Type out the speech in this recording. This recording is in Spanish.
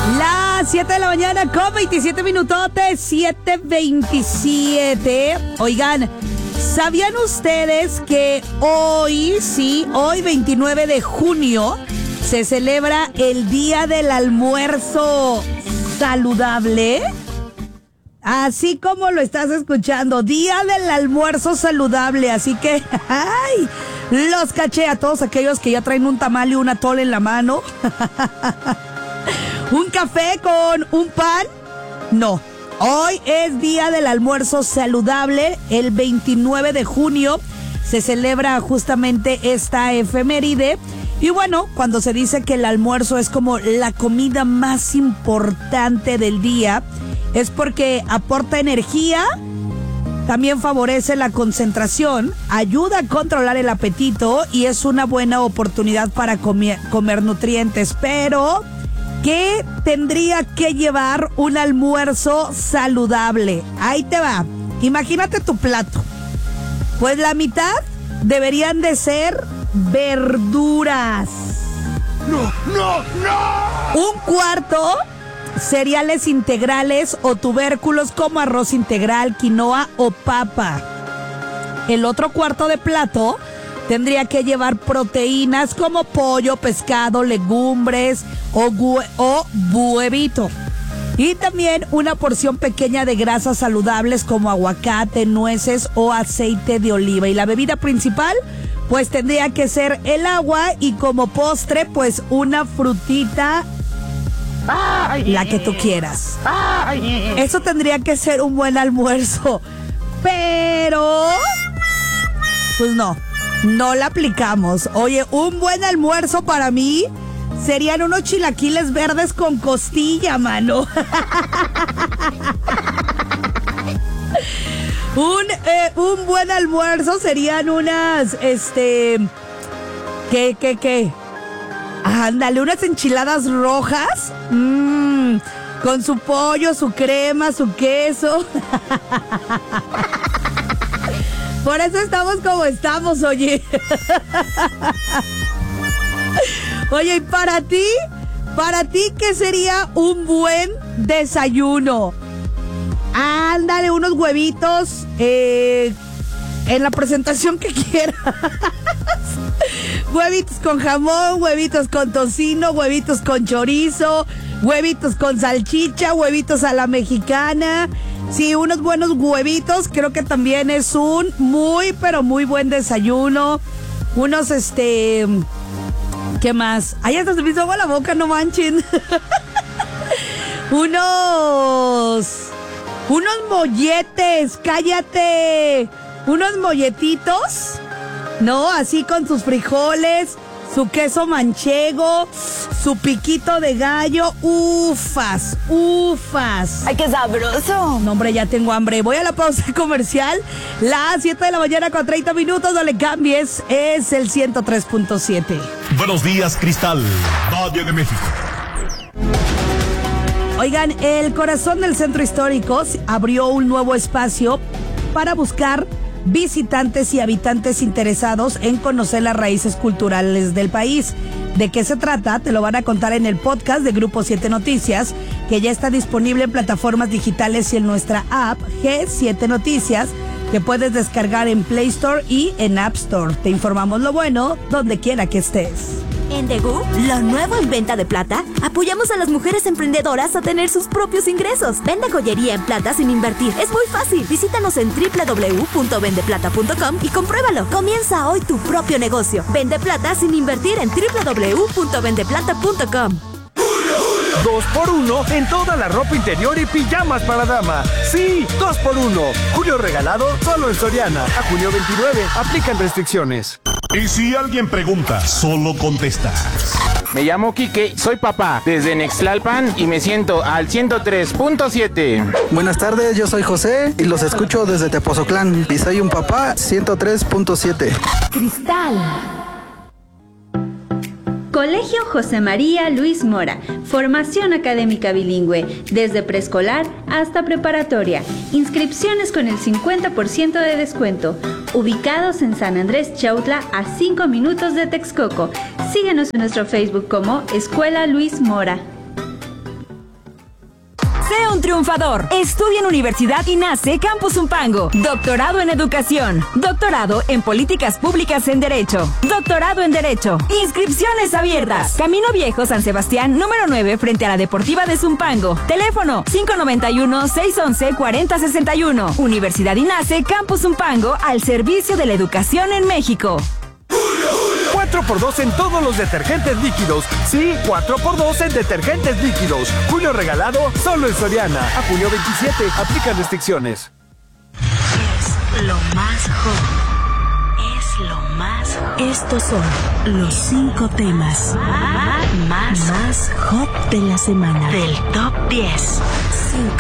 Las 7 de la mañana con 27 minutotes, 7:27. Oigan, ¿sabían ustedes que hoy 29 de junio, se celebra el Día del Almuerzo Saludable? Así como lo estás escuchando, Día del Almuerzo Saludable. Así que, ¡ay! Los caché a todos aquellos que ya traen un tamal y un atole en la mano. ¿Un café con un pan? No. Hoy es Día del Almuerzo Saludable. El 29 de junio se celebra justamente esta efeméride. Y bueno, cuando se dice que el almuerzo es como la comida más importante del día, es porque aporta energía, también favorece la concentración, ayuda a controlar el apetito y es una buena oportunidad para comer nutrientes. Pero, ¿qué tendría que llevar un almuerzo saludable? Ahí te va. Imagínate tu plato. Pues la mitad deberían de ser verduras. ¡No! Un cuarto, cereales integrales o tubérculos como arroz integral, quinoa o papa. El otro cuarto de plato tendría que llevar proteínas como pollo, pescado, legumbres o huevito. Y también una porción pequeña de grasas saludables como aguacate, nueces o aceite de oliva. Y la bebida principal, pues tendría que ser el agua, y como postre, pues una frutita, la que tú quieras. Eso tendría que ser un buen almuerzo. Pero, pues no la aplicamos. Oye, un buen almuerzo para mí serían unos chilaquiles verdes con costilla, mano. Un buen almuerzo serían unas, ¿qué? Ándale, unas enchiladas rojas, con su pollo, su crema, su queso. Por eso estamos como estamos, oye. Oye, ¿y para ti, qué sería un buen desayuno? Ándale, unos huevitos en la presentación que quieras. Huevitos con jamón, huevitos con tocino, huevitos con chorizo, huevitos con salchicha, huevitos a la mexicana. Sí, unos buenos huevitos, creo que también es un muy, pero muy buen desayuno. Unos, ¿qué más? Ay, hasta se me hizo agua la boca, no manchen. Unos molletes, cállate. Unos molletitos, ¿no? Así con sus frijoles, su queso manchego, su piquito de gallo. Ufas. ¡Ay, qué sabroso! No, hombre, ya tengo hambre. Voy a la pausa comercial. Las 7 de la mañana con 30 minutos. No le cambies. Es el 103.7. Buenos días, Cristal, Valle de México. Oigan, el corazón del centro histórico abrió un nuevo espacio para buscar visitantes y habitantes interesados en conocer las raíces culturales del país. ¿De qué se trata? Te lo van a contar en el podcast de Grupo 7 Noticias, que ya está disponible en plataformas digitales y en nuestra app G7 Noticias, que puedes descargar en Play Store y en App Store. Te informamos lo bueno donde quiera que estés. En Degu, lo nuevo en venta de plata, apoyamos a las mujeres emprendedoras a tener sus propios ingresos. Vende joyería en plata sin invertir. Es muy fácil. Visítanos en www.vendeplata.com y compruébalo. Comienza hoy tu propio negocio. Vende plata sin invertir en www.vendeplata.com. 2x1 en toda la ropa interior y pijamas para dama. Sí, 2x1. Julio regalado solo en Soriana. A junio 29. Aplican restricciones. Y si alguien pregunta, solo contestas. Me llamo Quique, soy papá desde Nextlalpan y me siento al 103.7. Buenas tardes, yo soy José y los escucho desde Tepoztlán y soy un papá 103.7. Cristal. Colegio José María Luis Mora, formación académica bilingüe, desde preescolar hasta preparatoria, inscripciones con el 50% de descuento, ubicados en San Andrés Chautla a 5 minutos de Texcoco. Síguenos en nuestro Facebook como Escuela Luis Mora. Sé un triunfador. Estudia en Universidad INACE Campus Zumpango. Doctorado en Educación. Doctorado en Políticas Públicas en Derecho. Doctorado en Derecho. Inscripciones abiertas. Camino Viejo, San Sebastián, número 9, frente a la Deportiva de Zumpango. Teléfono 591-611-4061. Universidad INACE Campus Zumpango, al servicio de la educación en México. 4x2 en todos los detergentes líquidos. Sí, 4x2 en detergentes líquidos. Julio regalado solo en Soriana. A junio 27. Aplican restricciones. Es lo más hot. Es lo más hot. Estos son los 5 temas más hot de la semana. Del top 10. 5.